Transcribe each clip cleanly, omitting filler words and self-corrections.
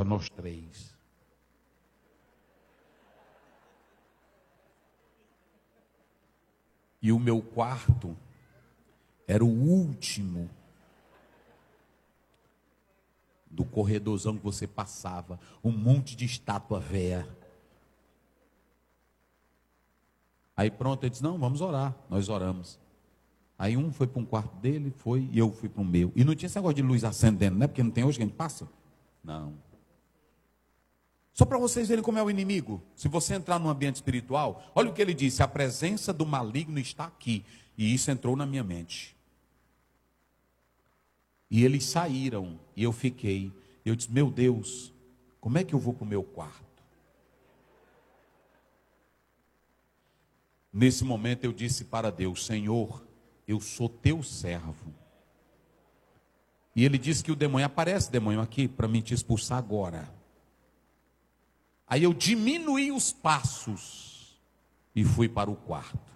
nós três. E o meu quarto era o último do corredorzão que você passava, um monte de estátua véia. Aí pronto, ele disse, não, vamos orar. Nós oramos. Aí um foi para um quarto dele, foi, e eu fui para o meu. E não tinha esse negócio de luz acendendo, né? Porque não tem hoje que a gente passa. Não. Só para vocês verem como é o inimigo. Se você entrar num ambiente espiritual, olha o que ele disse, a presença do maligno está aqui. E isso entrou na minha mente. E eles saíram, e eu fiquei. Eu disse, meu Deus, como é que eu vou para o meu quarto? Nesse momento eu disse para Deus, Senhor, eu sou teu servo. E ele disse que o demônio, aparece demônio aqui, para me te expulsar agora. Aí eu diminuí os passos e fui para o quarto.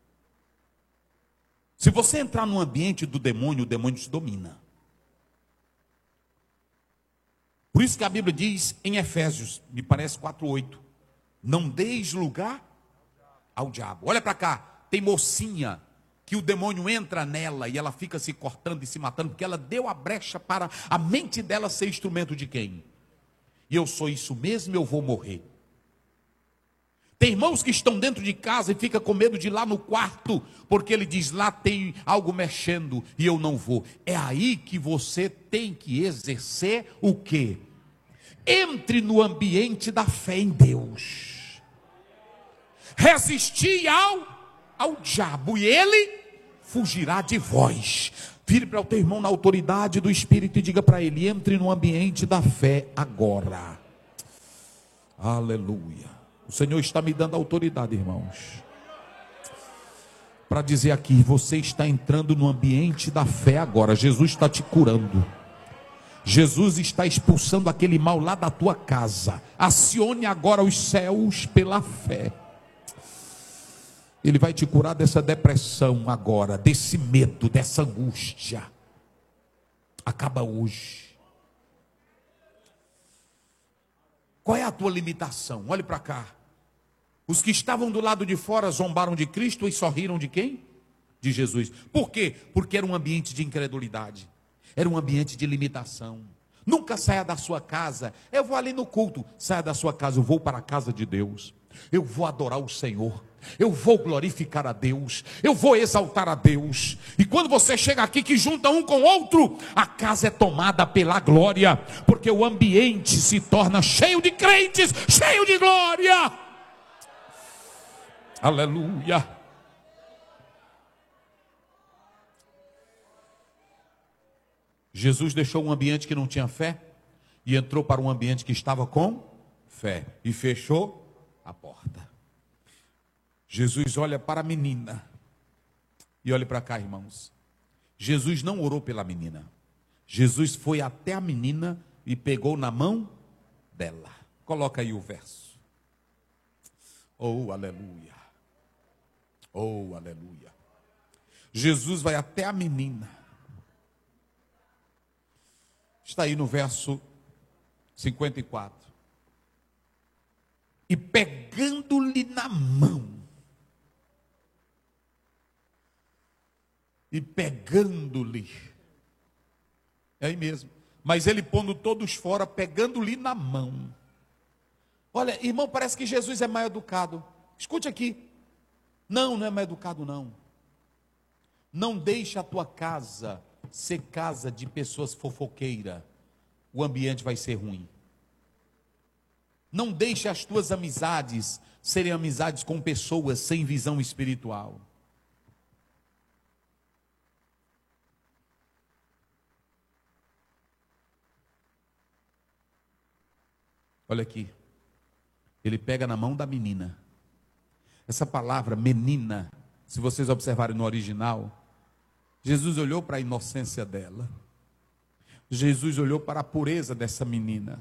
Se você entrar no ambiente do demônio, o demônio te domina. Por isso que a Bíblia diz em Efésios, me parece 4:8, não deis lugar ao diabo. Olha para cá, tem mocinha que o demônio entra nela e ela fica se cortando e se matando, porque ela deu a brecha para a mente dela ser instrumento de quem? E eu sou isso mesmo, eu vou morrer. Tem irmãos que estão dentro de casa e fica com medo de ir lá no quarto, porque ele diz, lá tem algo mexendo e eu não vou. É aí que você tem que exercer o quê? Entre no ambiente da fé em Deus. Resistir ao diabo e ele fugirá de vós. Vire para o teu irmão na autoridade do Espírito e diga para ele, entre no ambiente da fé agora. Aleluia. O Senhor está me dando autoridade, irmãos, para dizer aqui, você está entrando no ambiente da fé agora. Jesus está te curando. Jesus está expulsando aquele mal lá da tua casa. Acione agora os céus pela fé. Ele vai te curar dessa depressão agora, desse medo, dessa angústia. Acaba hoje. Qual é a tua limitação? Olhe para cá. Os que estavam do lado de fora zombaram de Cristo e sorriram de quem? De Jesus. Por quê? Porque era um ambiente de incredulidade. Era um ambiente de limitação. Nunca saia da sua casa. Eu vou ali no culto. Saia da sua casa, eu vou para a casa de Deus. Eu vou adorar o Senhor. Eu vou glorificar a Deus. Eu vou exaltar a Deus. E quando você chega aqui que junta um com outro, a casa é tomada pela glória, porque o ambiente se torna cheio de crentes, cheio de glória. Aleluia. Jesus deixou um ambiente que não tinha fé e entrou para um ambiente que estava com fé e fechou a porta. Jesus olha para a menina e olha para cá, irmãos. Jesus não orou pela menina. Jesus foi até a menina e pegou na mão dela. Coloca aí o verso. Oh, aleluia. Oh, aleluia. Jesus vai até a menina. Está aí no verso 54. E pegando-lhe na mão. E pegando-lhe. É aí mesmo. Mas ele pondo todos fora, pegando-lhe na mão. Olha, irmão, parece que Jesus é mal educado. Escute aqui. Não, não é mal educado, não. Não deixe a tua casa ser casa de pessoas fofoqueiras. O ambiente vai ser ruim. Não deixe as tuas amizades serem amizades com pessoas sem visão espiritual. Olha aqui. Ele pega na mão da menina. Essa palavra menina, se vocês observarem no original, Jesus olhou para a inocência dela. Jesus olhou para a pureza dessa menina.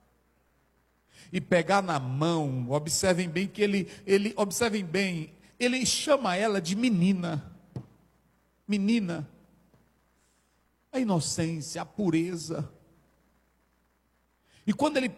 E pegar na mão, observem bem que ele chama ela de menina. Menina. A inocência, a pureza. E quando ele